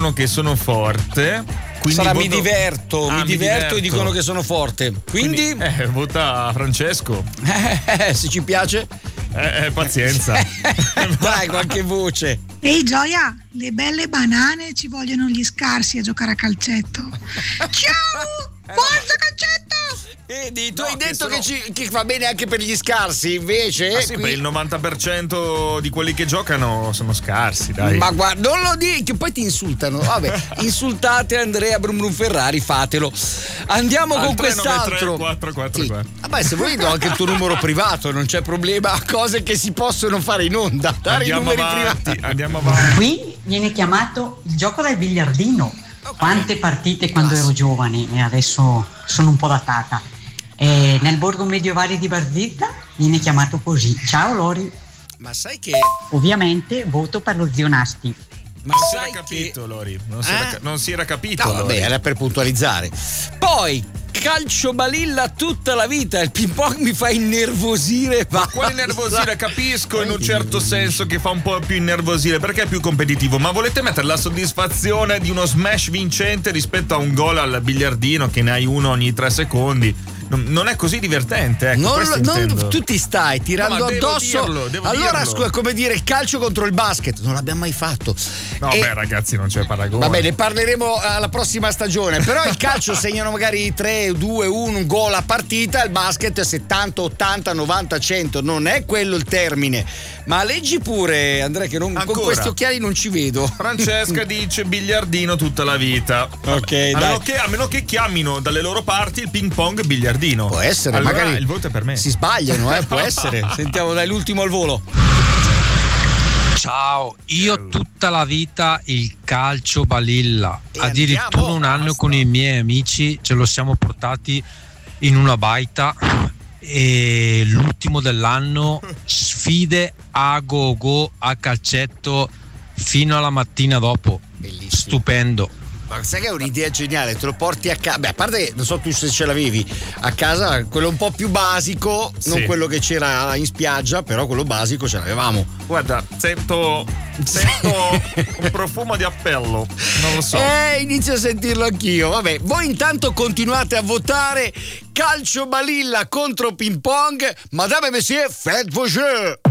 dicono che sono forte. Sarà mi diverto e dicono che sono forte. Quindi vota Francesco. Se ci piace. Pazienza. Dai, qualche voce. Ehi Gioia, le belle banane, ci vogliono gli scarsi a giocare a calcetto. Ciao! Forza calcetto! Vedi, tu hai detto che va bene anche per gli scarsi, invece. Sì, per il 90% di quelli che giocano sono scarsi, dai. Ma guarda, non lo dici, che poi ti insultano. Vabbè, insultate Andrea Brum Ferrari, fatelo. Andiamo con quest'altro. 444. Vabbè, se vuoi do anche il tuo numero privato, non c'è problema. Cose che si possono fare in onda. Dare i numeri privati. Andiamo avanti. Qui viene chiamato il gioco del biliardino. Quante partite quando ero giovane e adesso sono un po' datata. Nel borgo medievale di Barzita viene chiamato così. Ciao Lori. Ma sai che ovviamente voto per lo zio Nasti. Ma non si era capito, Lori. Non si era capito. No, vabbè, era per puntualizzare. Poi calcio balilla tutta la vita. Il ping pong mi fa innervosire. Ma quale innervosire? Capisco in un certo senso che fa un po' più innervosire perché è più competitivo. Ma volete mettere la soddisfazione di uno smash vincente rispetto a un gol al biliardino che ne hai uno ogni 3 secondi? Non è così divertente, ecco. Tu ti stai tirando addosso. Allora, è come dire il calcio contro il basket, non l'abbiamo mai fatto. No, ragazzi, non c'è paragone. Va bene, parleremo alla prossima stagione. Però il calcio segnano magari 3, 2, 1 gol a partita, il basket 70, 80, 90, 100. Non è quello il termine. Ma leggi pure, Andrea, che con questi occhiali non ci vedo. Francesca dice biliardino tutta la vita. Ok, a meno che chiamino dalle loro parti il ping pong biliardino. Può essere, allora, magari il voto è per me. Si sbagliano, può essere. Sentiamo dai l'ultimo al volo. Ciao, io tutta la vita il calcio balilla. Addirittura un anno con i miei amici ce lo siamo portati in una baita e l'ultimo dell'anno sfide a go a calcetto fino alla mattina dopo. Bellissimo. Stupendo. Ma sai che è un'idea geniale, te lo porti a casa. Beh, a parte che non so tu se ce l'avevi a casa, quello un po' più basico, non quello che c'era in spiaggia, però quello basico ce l'avevamo. Guarda, sento un profumo di appello, non lo so. Inizio a sentirlo anch'io. Vabbè, voi intanto continuate a votare calcio balilla contro ping pong. Madame e Monsieur, faites vos jeux.